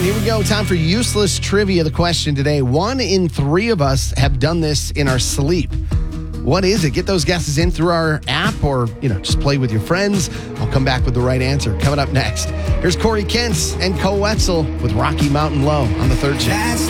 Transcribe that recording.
right, here we go. Time for useless trivia. The question today: 1 in 3 of us have done this in our sleep. What is it? Get those guesses in through our app or, just play with your friends. I'll come back with the right answer. Coming up next, here's Corey Kentz and Co Wetzel with Rocky Mountain Low on the third channel.